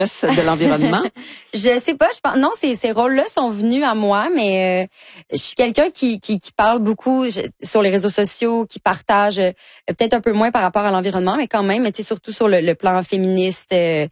de l'environnement? Je sais pas, je pense non, ces rôles-là sont venus à moi, mais je suis quelqu'un qui parle beaucoup sur les réseaux sociaux, qui partage peut-être un peu moins par rapport à l'environnement, mais quand même, tu sais, surtout sur le plan féministe,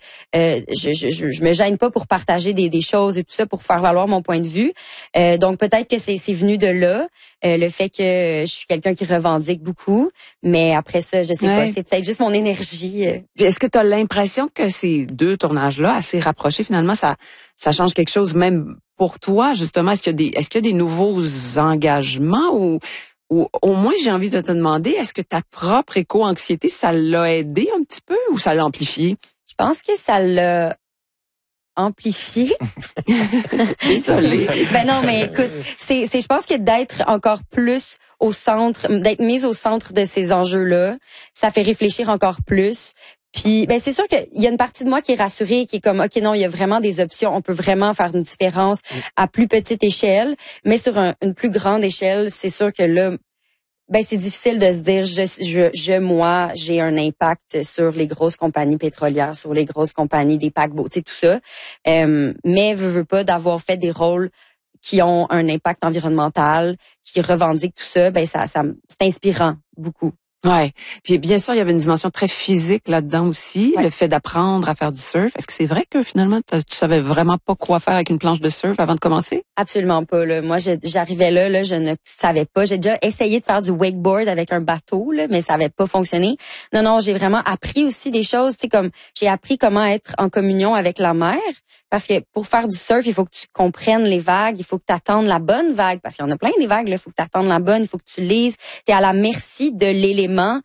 je me gêne pas pour partager des choses et tout ça pour faire valoir mon point de vue. Donc peut-être que c'est venu de là, le fait que je suis quelqu'un qui revendique beaucoup, mais après ça, je sais pas, c'est peut-être juste mon énergie. Est-ce que tu as l'impression que ces deux tournages-là, assez rapprochés, finalement, ça change quelque chose même pour toi, justement? Est-ce qu'il y a des nouveaux engagements ou au moins, j'ai envie de te demander, est-ce que ta propre éco-anxiété, ça l'a aidé un petit peu ou ça l'a amplifié? Je pense que ça l'a amplifié. Désolée. Ben non, mais écoute, je pense que d'être encore plus au centre, d'être mise au centre de ces enjeux-là, ça fait réfléchir encore plus. Puis, ben c'est sûr qu'il y a une partie de moi qui est rassurée, qui est comme, ok, non, il y a vraiment des options, on peut vraiment faire une différence à plus petite échelle, mais sur une plus grande échelle, c'est sûr que là, ben c'est difficile de se dire, moi, j'ai un impact sur les grosses compagnies pétrolières, sur les grosses compagnies des paquebots, tu sais, tout ça. Mais veux pas d'avoir fait des rôles qui ont un impact environnemental, qui revendiquent tout ça, ben ça c'est inspirant beaucoup. Ouais. Puis bien sûr, il y avait une dimension très physique là-dedans aussi, le fait d'apprendre à faire du surf. Est-ce que c'est vrai que finalement tu savais vraiment pas quoi faire avec une planche de surf avant de commencer? Absolument pas là. Moi j'arrivais là, je ne savais pas. J'ai déjà essayé de faire du wakeboard avec un bateau là, mais ça avait pas fonctionné. Non, j'ai vraiment appris aussi des choses, tu sais, comme j'ai appris comment être en communion avec la mer. Parce que pour faire du surf, il faut que tu comprennes les vagues, il faut que tu attendes la bonne vague, parce qu'il y en a plein des vagues, il faut que tu attendes la bonne, il faut que tu lises. Tu es à la merci de l'élément.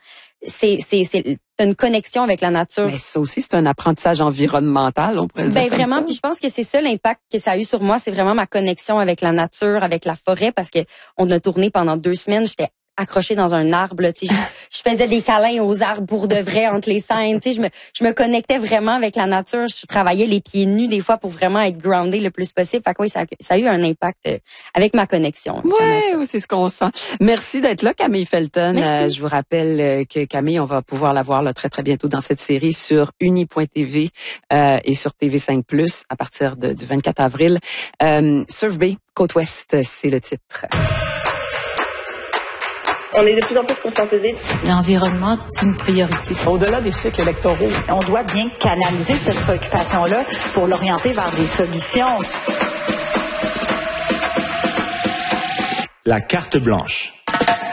T'as une connexion avec la nature. Mais ça aussi, c'est un apprentissage environnemental, on pourrait le dire comme vraiment, ça. puis je pense que c'est ça l'impact que ça a eu sur moi, c'est vraiment ma connexion avec la nature, avec la forêt, parce que on a tourné pendant 2 semaines, j'étais accrochée dans un arbre, tu sais, je faisais des câlins aux arbres pour de vrai entre les scènes, tu sais, je me connectais vraiment avec la nature, je travaillais les pieds nus des fois pour vraiment être groundée le plus possible. Fait que oui, ça a eu un impact avec ma connexion. Oui, c'est ce qu'on sent. Merci d'être là, Camille Felton. Je vous rappelle que Camille, on va pouvoir la voir là, très très bientôt dans cette série sur uni.tv et sur TV5+ à partir du 24 avril. Surf Bay, Côte-Ouest, c'est le titre. On est de plus en plus conscientisés. L'environnement, c'est une priorité. Au-delà des cycles électoraux, on doit bien canaliser cette préoccupation-là pour l'orienter vers des solutions. La carte blanche.